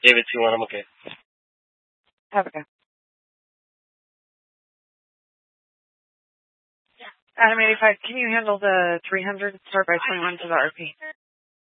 David 2-1, I'm okay. Have a go. Adam 85, can you handle the 300? Start by 21 to the RP.